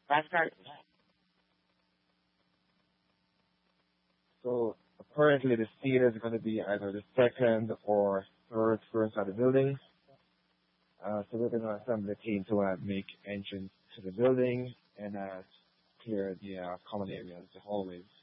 So apparently the scene is going to be either the second or third floor inside the building. So we're going to assemble the team to make entrance to the building and clear the common areas, the hallways.